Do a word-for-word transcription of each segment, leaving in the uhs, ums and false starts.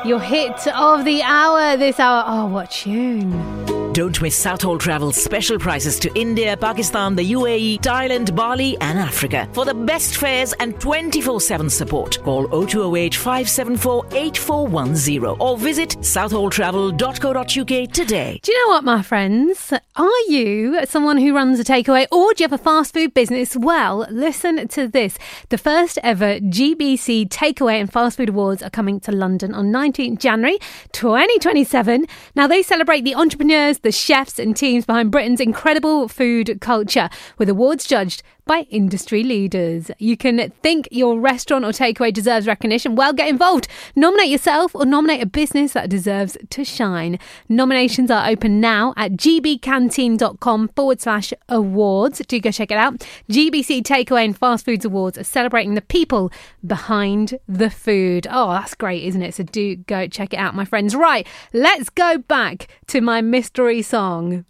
Your hit of the hour this hour. Oh, what tune. Don't miss Southall Travel's special prices to India, Pakistan, the U A E, Thailand, Bali and Africa. For the best fares and twenty-four seven support, call oh two oh eight, five seven four, eight four one oh or visit southall travel dot co dot uk today. Do you know what, my friends? Are you someone who runs a takeaway or do you have a fast food business? Well, listen to this. The first ever G B C Takeaway and Fast Food Awards are coming to London on nineteenth January twenty twenty-seven. Now, they celebrate the entrepreneurs, the chefs and teams behind Britain's incredible food culture, with awards judged by industry leaders. You can think your restaurant or takeaway deserves recognition? Well, get involved. Nominate yourself or nominate a business that deserves to shine. Nominations are open now at gbcanteen.com forward slash awards. Do go check it out. G B C Takeaway and Fast Foods Awards are celebrating the people behind the food. Oh, that's great, isn't it? So do go check it out, my friends. Right, let's go back to my mystery song.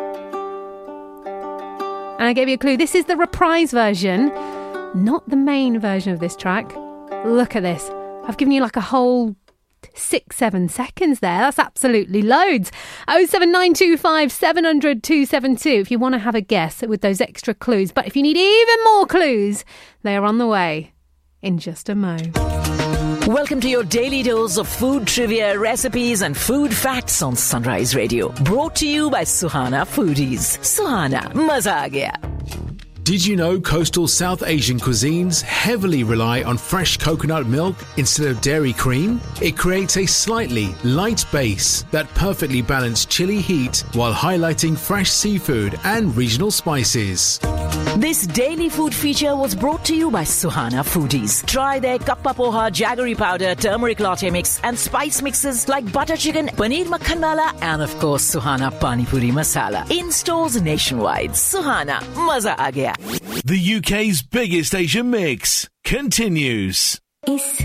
And I gave you a clue. This is the reprise version, not the main version of this track. Look at this. I've given you like a whole six, seven seconds there. That's absolutely loads. oh seven nine two five, seven hundred, two seven two if you want to have a guess with those extra clues. But if you need even more clues, they are on the way in just a mo. Welcome to your daily dose of food trivia, recipes and food facts on Sunrise Radio. Brought to you by Suhana Foodies. Suhana, maza aa gaya. Did you know coastal South Asian cuisines heavily rely on fresh coconut milk instead of dairy cream? It creates a slightly light base that perfectly balances chili heat while highlighting fresh seafood and regional spices. This daily food feature was brought to you by Suhana Foodies. Try their kappa poha, jaggery powder, turmeric latte mix and spice mixes like butter chicken, paneer makhan wala and of course Suhana Pani Puri Masala. In stores nationwide. Suhana, maza aa gaya. The U K's biggest Asian mix continues. Is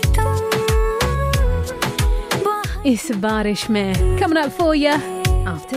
Barish Mein coming up for you after